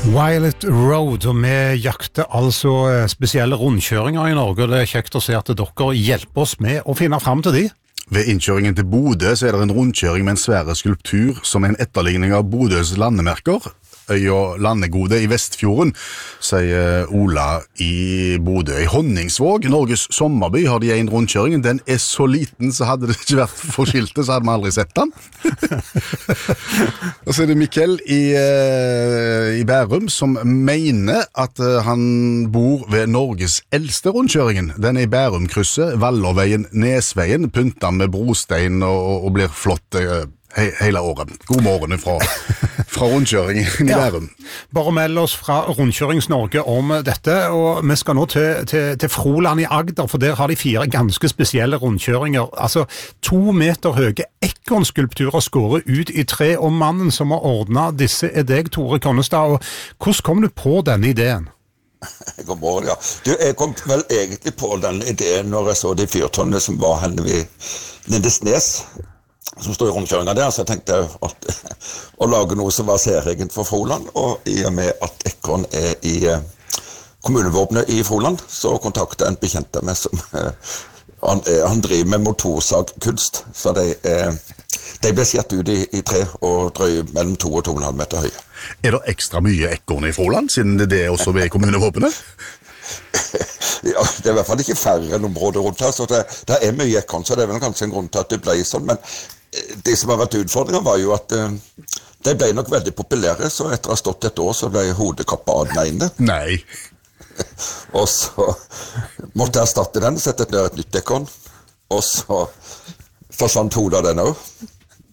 Violet Road, og vi jakter altså spesielle rundkjøringer i Norge, og det er kjekt å se at dere hjelper oss med å finne frem til de. Ved innkjøringen til Bodø så er det en rundkjøring med en svære skulptur som er en etterligning av Bodøs landemerker. Øya Landegode i Vestfjorden, sier Ola i Bodø. I Honningsvåg, Norges sommerby, har de en rundkjøring. Den er så liten, så hadde det ikke vært for skiltet, så hadde vi aldri sett den. Og så er det Mikkel i Bærum som mener at han bor ved Norges eldste rundkjøringen. Den er i Bærumkrysset, Vallerveien, Nesveien, pynta med brostein og blir flott hele året. God morgen fra rundkjøringen i Bærum. Bare meld oss fra Rundkjørings-Norge om dette, og vi skal nå til Froland i Agder, for der har de 4 ganske spesielle rundkjøringer. Altså 2 meter høye ekornskulpturer skåret ut i tre, og mannen som har ordnet disse er deg, Tore Konnestad. Og hvordan kom du på denne ideen? God morgen, ja. Jeg kom vel egentlig på den ideen når jeg så de fyrtårnene som var henne ved Lindesnes, som stod i rundkjøringen der, så jeg tenkte å lage noe som var særegent for Froland, og i og med at ekorn er i kommunevåpenet i Froland, så kontaktet jeg en bekjent med som han driver med motorsagkunst, så de ble sett ut i tre og drøy mellom 2 og 2,5 meter høye. Er det ekstra mye ekorn i Froland, siden det også ved kommunevåpenet? Ja, det er i hvert fall ikke færre enn området rundt her, så det er mye ekorn, så det er vel kanskje en grunn til at det ble sånn, men det som har vært utfordringen var jo at de ble nok veldig populære, så etter å ha stått et år så ble hodekappa av den ene. Nei. Og så måtte jeg erstatte den, sette ned et nytt ekorn, og så forsvant hodet av den også.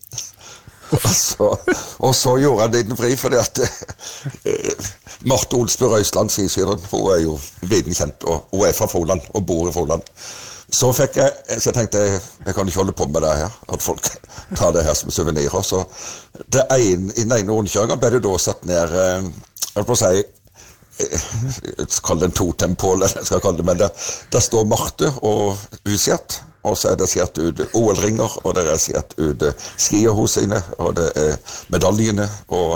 Og så gjorde han den fri, fordi at Marte Olsbø Røisland, skiskytteren, hun er jo viden kjent, og hun er fra Froland og bor i Froland. Så tenkte jeg kan ikke holde på med det her, at folk tar det her som souvenirer. Så i den ene rundkjøringen ble det da satt ned, jeg får si, jeg kaller det en totempål, jeg skal kalle det, men der står Marte og Usiat, og så er det sett ut OL-ringer, og det er sett ut skier hos sine, og det er medaljene, og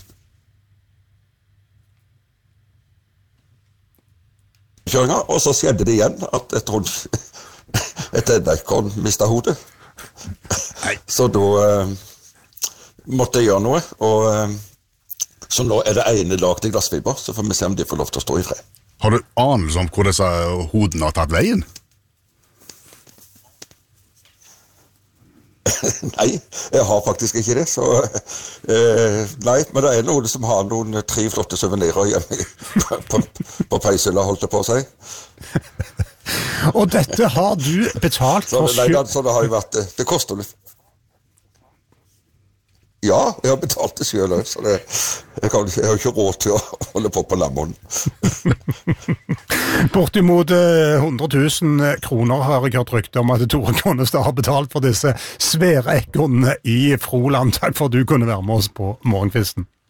kjøringer, og så skjedde det igjen at et ekorn mistet hodet. Så da måtte jeg gjøre noe, og så nå er det ene lagt i glassfiber, så får vi se om de får lov til å stå i fred. Har du anelse om hvor disse hodene har tatt veien? Nei, jeg har faktisk ikke det, så nei, men det er noen som har noen 3 flotte souvenirer hjemme på peishylla, holdt det på å si. Og dette har du betalt for selv? Nei, så det har jo vært, det koster litt. Ja, jeg har betalt det selv, så jeg har ikke råd til å holde på Lammon. Bortimot 100 000 kroner har jeg hørt rykte om at Tore Konnestad har betalt for disse svære ekornene i Froland. Takk for at du kunne være med oss på Morgenkvisten.